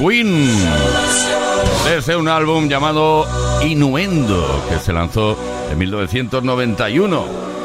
Queen, desde un álbum llamado Innuendo, que se lanzó en 1991.